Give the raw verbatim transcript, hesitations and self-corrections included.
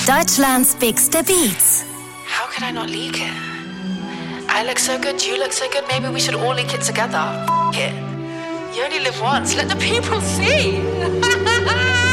Deutschlands bigste Beats. How could I not leak it? I look so good, you look so good, maybe we should all leak it together. F it. You only live once, let the people see.